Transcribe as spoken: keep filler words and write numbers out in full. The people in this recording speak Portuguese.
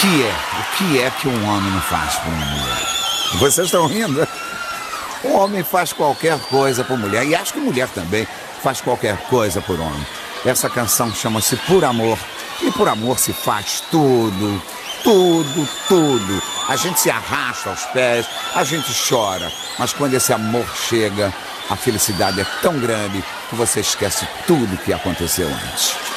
que é? O que é que um homem não faz por uma mulher? Vocês estão rindo? O homem faz qualquer coisa por mulher. E acho que mulher também faz qualquer coisa por homem. Essa canção chama-se Por Amor. E por amor se faz tudo, tudo, tudo. A gente se arrasta aos pés, a gente chora. Mas quando esse amor chega, a felicidade é tão grande que você esquece tudo que aconteceu antes.